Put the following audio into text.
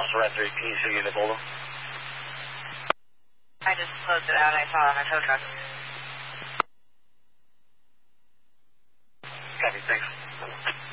Officer Red 3, can you see the Volvo? I just closed it out. I saw it on a tow truck. Copy, thanks.